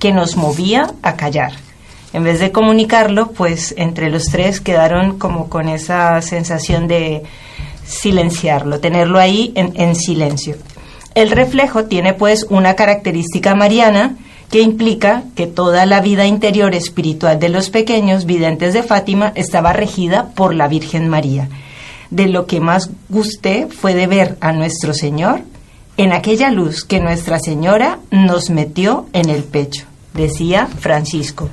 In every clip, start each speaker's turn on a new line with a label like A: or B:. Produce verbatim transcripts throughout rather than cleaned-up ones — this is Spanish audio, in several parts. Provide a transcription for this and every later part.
A: que nos movía a callar. En vez de comunicarlo, pues entre los tres quedaron como con esa sensación de silenciarlo, tenerlo ahí en, en silencio. El reflejo tiene pues una característica mariana que implica que toda la vida interior espiritual de los pequeños videntes de Fátima estaba regida por la Virgen María. De lo que más gusté fue de ver a nuestro Señor en aquella luz que Nuestra Señora nos metió en el pecho, decía Francisco.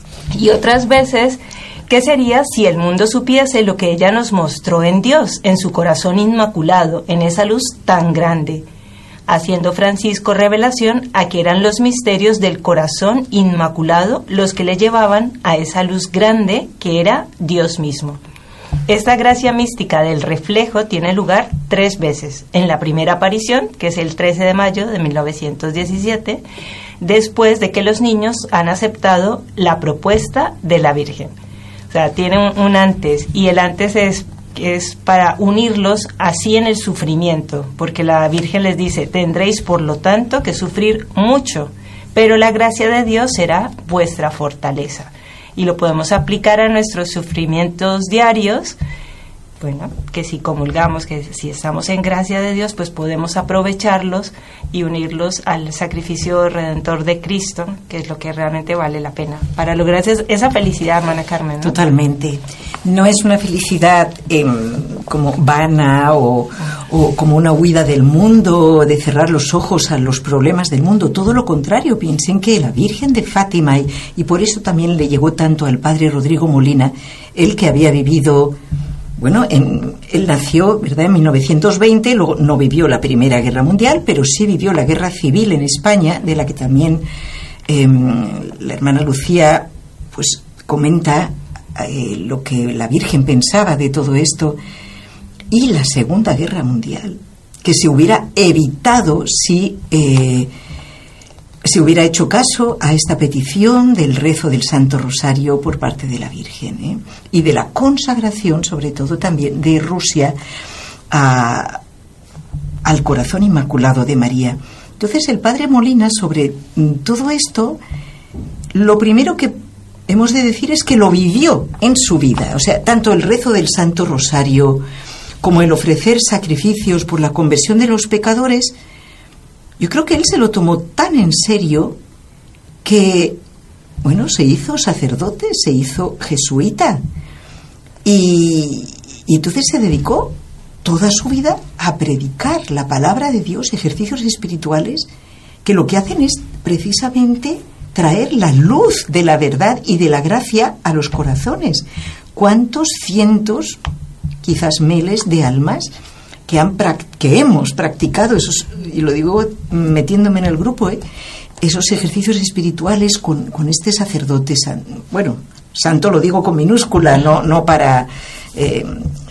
A: Y otras veces, ¿qué sería si el mundo supiese lo que ella nos mostró en Dios, en su corazón inmaculado, en esa luz tan grande? Haciendo Francisco revelación a que eran los misterios del corazón inmaculado los que le llevaban a esa luz grande que era Dios mismo. Esta gracia mística del reflejo tiene lugar tres veces. En la primera aparición, que es el trece de mayo de mil novecientos diecisiete, después de que los niños han aceptado la propuesta de la Virgen. O sea, tiene un, un antes, y el antes es, es para unirlos así en el sufrimiento, porque la Virgen les dice: tendréis por lo tanto que sufrir mucho, pero la gracia de Dios será vuestra fortaleza. Y lo podemos aplicar a nuestros sufrimientos diarios. Bueno, que si comulgamos, que si estamos en gracia de Dios, pues podemos aprovecharlos y unirlos al sacrificio redentor de Cristo, que es lo que realmente vale la pena, para lograr esa felicidad, hermana Carmen, ¿no?
B: Totalmente. No es una felicidad eh, como vana o, o como una huida del mundo, de cerrar los ojos a los problemas del mundo. Todo lo contrario, piensen que la Virgen de Fátima, y, y por eso también le llegó tanto al padre Rodrigo Molina, él que había vivido... Bueno, en, él nació, ¿verdad?, en mil novecientos veinte, luego no vivió la Primera Guerra Mundial, pero sí vivió la Guerra Civil en España, de la que también eh, la hermana Lucía pues comenta eh, lo que la Virgen pensaba de todo esto. Y la Segunda Guerra Mundial, que se hubiera evitado si... Eh, se hubiera hecho caso a esta petición del rezo del Santo Rosario por parte de la Virgen, ¿eh? Y de la consagración, sobre todo también, de Rusia a, al corazón inmaculado de María. Entonces el padre Molina, sobre todo esto, lo primero que hemos de decir es que lo vivió en su vida. O sea, tanto el rezo del Santo Rosario como el ofrecer sacrificios por la conversión de los pecadores, yo creo que él se lo tomó tan en serio que, bueno, se hizo sacerdote, se hizo jesuita y, y entonces se dedicó toda su vida a predicar la palabra de Dios, ejercicios espirituales que lo que hacen es precisamente traer la luz de la verdad y de la gracia a los corazones. ¿Cuántos cientos, quizás miles de almas que han que hemos practicado esos, y lo digo metiéndome en el grupo, ¿eh? esos ejercicios espirituales con, con este sacerdote, san, bueno, santo lo digo con minúscula, no, no para eh,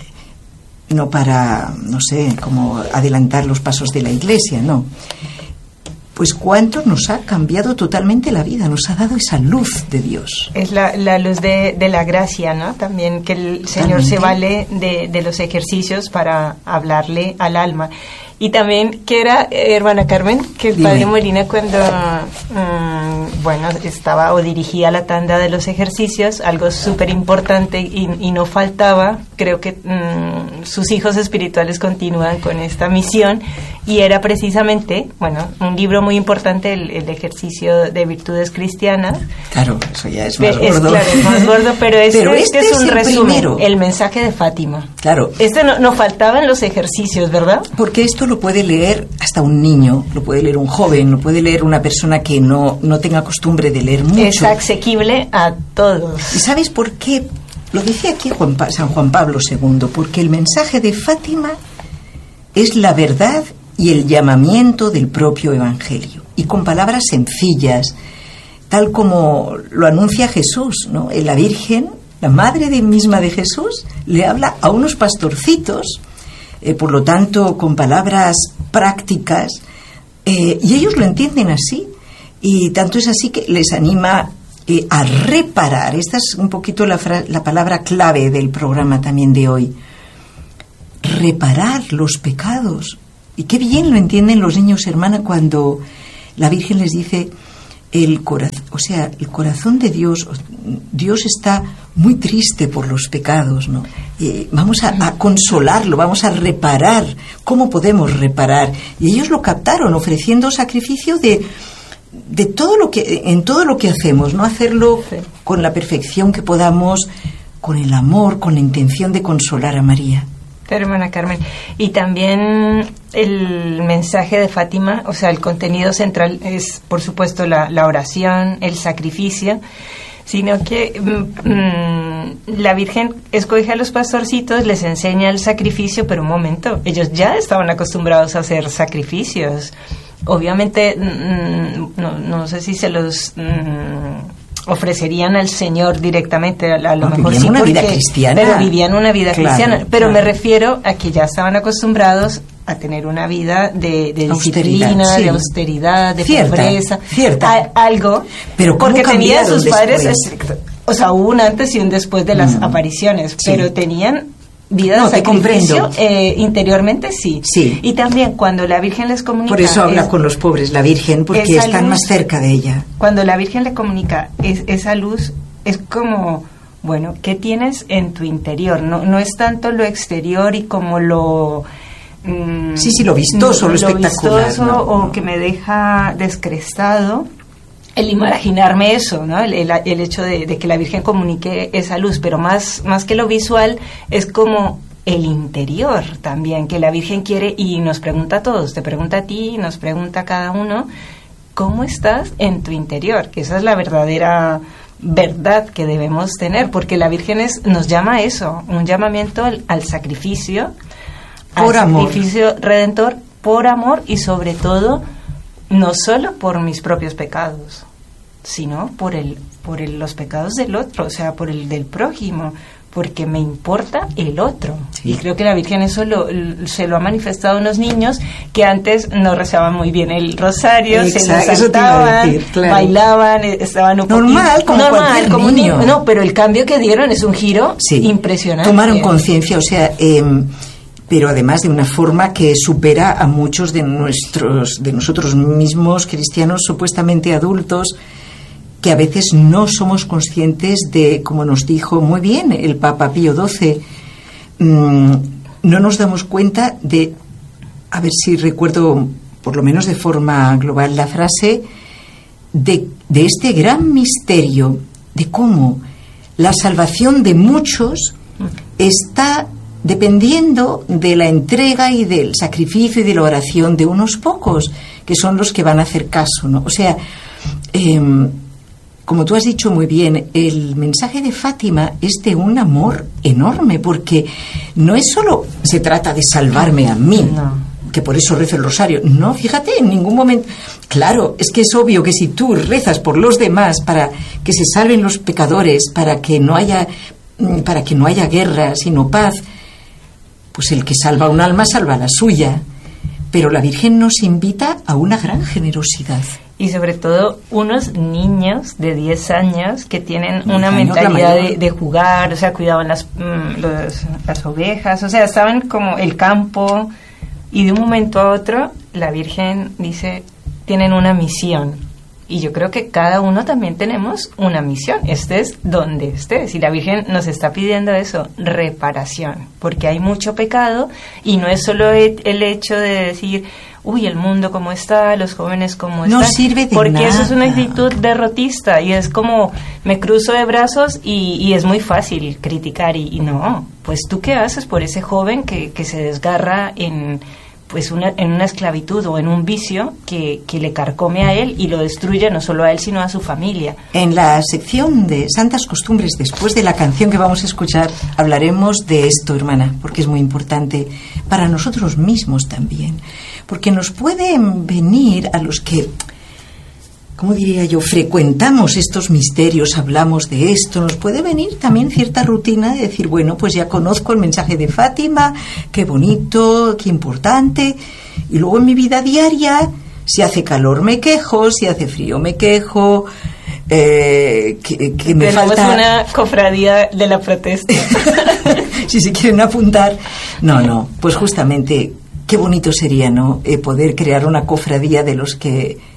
B: no para, no sé, como adelantar los pasos de la Iglesia, no. Pues cuánto nos ha cambiado totalmente la vida, nos ha dado esa luz de Dios.
A: Es la, la luz de, de la gracia, ¿no? También que el Señor se vale de, de los ejercicios para hablarle al alma. Y también que era, eh, hermana Carmen, que el Dime. padre Molina cuando, um, bueno, estaba o dirigía la tanda de los ejercicios, algo súper importante y, y no faltaba, creo que um, sus hijos espirituales continúan con esta misión, y era precisamente, bueno, un libro muy importante, el, el ejercicio de virtudes cristianas.
B: Claro, eso ya es más
A: es,
B: gordo.
A: Claro, es más gordo, pero este,
B: pero este,
A: este es,
B: es
A: un
B: el
A: resumen,
B: primero.
A: El mensaje de Fátima.
B: Claro.
A: Este no, no faltaba en los ejercicios, ¿verdad?
B: Porque esto lo puede leer hasta un niño, lo puede leer un joven, lo puede leer una persona que no, no tenga costumbre de leer mucho.
A: Es asequible a todos.
B: ¿Y sabes por qué? Lo dice aquí Juan pa- San Juan Pablo segundo, porque el mensaje de Fátima es la verdad y el llamamiento del propio Evangelio, y con palabras sencillas, tal como lo anuncia Jesús, ¿no? La Virgen, la madre de misma de Jesús, le habla a unos pastorcitos, eh, por lo tanto con palabras prácticas, eh, y ellos lo entienden así, y tanto es así que les anima eh, a reparar. Esta es un poquito la, fra- la palabra clave del programa también de hoy: reparar los pecados. Y qué bien lo entienden los niños, hermana, cuando la Virgen les dice: el corazón, o sea, el corazón de Dios, Dios está muy triste por los pecados, ¿no? Eh, vamos a, a consolarlo, vamos a reparar. ¿Cómo podemos reparar? Y ellos lo captaron ofreciendo sacrificio de, de todo lo que, en todo lo que hacemos, no hacerlo sí. con la perfección que podamos, con el amor, con la intención de consolar a María.
A: Pero, hermana Carmen, y también el mensaje de Fátima, o sea, el contenido central es, por supuesto, la, la oración, el sacrificio, sino que mmm, la Virgen escoge a los pastorcitos, les enseña el sacrificio, pero un momento, ellos ya estaban acostumbrados a hacer sacrificios. Obviamente, mmm, no, no sé si se los... Mmm, ofrecerían al Señor directamente, a, a lo
B: no,
A: mejor
B: sí,
A: una
B: porque,
A: vida cristiana, pero vivían una vida claro, cristiana, pero claro. me refiero a que ya estaban acostumbrados a tener una vida de, de disciplina, sí. de austeridad, de cierta, pobreza,
B: cierta.
A: A, algo,
B: pero
A: porque tenían sus padres,
B: después?
A: o sea, hubo un antes y un después de las mm. apariciones, sí. pero tenían vida
B: no,
A: de sacrificio eh, interiormente sí.
B: sí
A: y también cuando la Virgen les comunica,
B: por eso habla
A: es,
B: con los pobres la Virgen, porque están luz, más cerca de ella.
A: Cuando la Virgen le comunica es, esa luz es como, bueno, ¿qué tienes en tu interior? No, no es tanto lo exterior y como lo mmm,
B: sí, sí, lo vistoso, lo, lo espectacular,
A: vistoso,
B: no,
A: o
B: no.
A: que me deja descrestado. El imaginarme eso, ¿no? El, el, el hecho de, de que la Virgen comunique esa luz, pero más, más que lo visual, es como el interior también, que la Virgen quiere y nos pregunta a todos, te pregunta a ti, nos pregunta a cada uno, ¿cómo estás en tu interior? Que esa es la verdadera verdad que debemos tener, porque la Virgen es, nos llama a eso, un llamamiento al, al sacrificio,
B: por
A: al
B: amor.
A: sacrificio redentor, por amor y sobre todo, no solo por mis propios pecados, sino por el por el, los pecados del otro, o sea, por el del prójimo, porque me importa el otro. Sí. Y creo que la Virgen eso lo, se lo ha manifestado a unos niños que antes no rezaban muy bien el rosario,
B: exacto,
A: se lo saltaban,
B: decir, claro.
A: bailaban, estaban un
B: normal,
A: poquito,
B: como
A: normal,
B: cualquier
A: como
B: niño.
A: niño. No, pero el cambio que dieron es un giro
B: sí.
A: impresionante.
B: Tomaron conciencia, o sea... Eh, pero además de una forma que supera a muchos de nuestros, de nosotros mismos cristianos supuestamente adultos, que a veces no somos conscientes de, como nos dijo muy bien el Papa Pío doce, mmm, no nos damos cuenta de, a ver si recuerdo por lo menos de forma global la frase, de, de este gran misterio de cómo la salvación de muchos está dependiendo de la entrega y del sacrificio y de la oración de unos pocos, que son los que van a hacer caso, ¿no? O sea, eh, como tú has dicho muy bien, el mensaje de Fátima es de un amor enorme, porque no es solo se trata de salvarme a mí, no. que por eso rezo el rosario. No, fíjate, en ningún momento... Claro, es que es obvio que si tú rezas por los demás para que se salven los pecadores, para que no haya, para que no haya guerra, sino paz, pues el que salva un alma salva la suya. Pero la Virgen nos invita a una gran generosidad.
A: Y sobre todo unos niños de diez años que tienen una mentalidad de, de jugar, o sea, cuidaban las, mmm, los, las ovejas, o sea, estaban como el campo, y de un momento a otro la Virgen dice, tienen una misión. Y yo creo que cada uno también tenemos una misión, estés donde estés. Y la Virgen nos está pidiendo eso, reparación, porque hay mucho pecado y no es solo el hecho de decir, uy, el mundo cómo está, los jóvenes cómo están.
B: No sirve de
A: porque
B: nada.
A: Eso es una actitud derrotista y es como, me cruzo de brazos y, y es muy fácil criticar y, y no, pues tú qué haces por ese joven que, que se desgarra en... pues una, en una esclavitud o en un vicio que, que le carcome a él y lo destruye no solo a él sino a su familia.
B: En la sección de Santas Costumbres, después de la canción que vamos a escuchar, hablaremos de esto, hermana, porque es muy importante para nosotros mismos también, porque nos pueden venir a los que, ¿cómo diría yo?, frecuentamos estos misterios, hablamos de esto, nos puede venir también cierta rutina de decir, bueno, pues ya conozco el mensaje de Fátima, qué bonito, qué importante, y luego en mi vida diaria, si hace calor me quejo, si hace frío me quejo, eh, que, que me
A: Tenemos
B: falta...
A: una cofradía de la protesta.
B: Si se quieren apuntar. No, no, pues justamente, qué bonito sería, ¿no?, eh, poder crear una cofradía de los que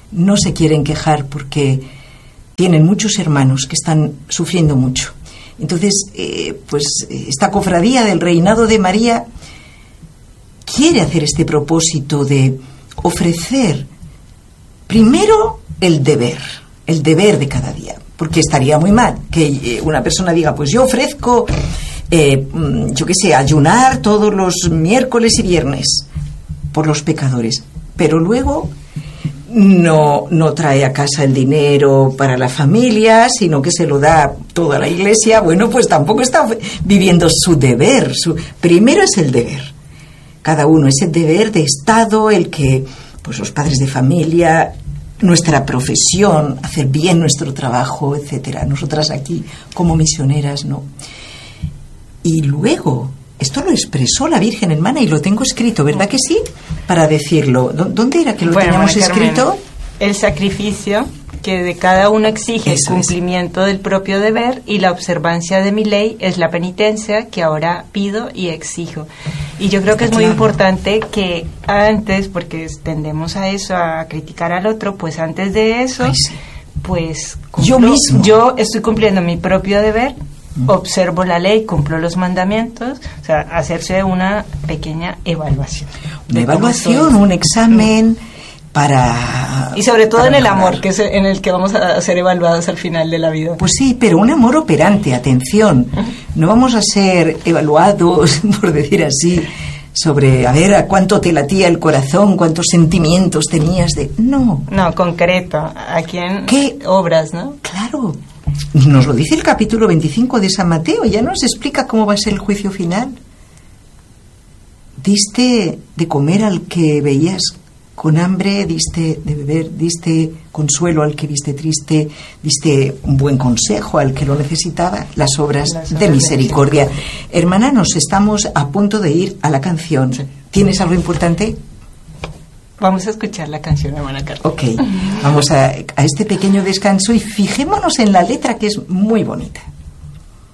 B: no se quieren quejar porque tienen muchos hermanos que están sufriendo mucho. Entonces, eh, pues esta cofradía del Reinado de María quiere hacer este propósito de ofrecer primero el deber, el deber de cada día, porque estaría muy mal que una persona diga, pues yo ofrezco, eh, yo qué sé, ayunar todos los miércoles y viernes por los pecadores, pero luego no, no trae a casa el dinero para la familia, sino que se lo da toda la iglesia. Bueno, pues tampoco está viviendo su deber. Su, primero es el deber. Cada uno es el deber de Estado, el que, pues los padres de familia, nuestra profesión, hacer bien nuestro trabajo, etcétera. Nosotras aquí como misioneras, ¿no? Y luego, esto lo expresó la Virgen Hermana y lo tengo escrito, ¿verdad que sí? Para decirlo. ¿Dónde era que lo
A: bueno,
B: teníamos escrito?
A: Carmen, el sacrificio que de cada uno exige
B: Eso
A: el cumplimiento es. del propio deber, y la observancia de mi ley es la penitencia que ahora pido y exijo. Y yo creo que es muy
B: claro.
A: importante que antes, porque tendemos a eso, a criticar al otro, pues antes de eso,
B: Ay, sí.
A: pues cumplo,
B: yo mismo.
A: Yo estoy cumpliendo mi propio deber, mm. observo la ley, cumplo los mandamientos, o sea, hacerse una pequeña evaluación.
B: Una evaluación, un examen... Mm. Para,
A: y sobre todo
B: para
A: en el
B: mejorar.
A: amor, que es en el que vamos a ser evaluados al final de la vida.
B: Pues sí, pero un amor operante, atención. No vamos a ser evaluados, por decir así, sobre, a ver, a cuánto te latía el corazón, cuántos sentimientos tenías de... No.
A: No, concreto. ¿A quién
B: ¿Qué?
A: obras, no?
B: Claro. Nos lo dice el capítulo veinticinco de San Mateo, ya nos explica cómo va a ser el juicio final. Diste de comer al que veías con hambre, diste de beber, diste consuelo al que viste triste, diste un buen consejo al que lo necesitaba, las obras, las obras de misericordia. De misericordia. Hermana, nos estamos a punto de ir a la canción. Sí. ¿Tienes algo importante?
A: Vamos a escuchar la canción, hermana Carmen.
B: Ok, vamos a, a este pequeño descanso y fijémonos en la letra, que es muy bonita.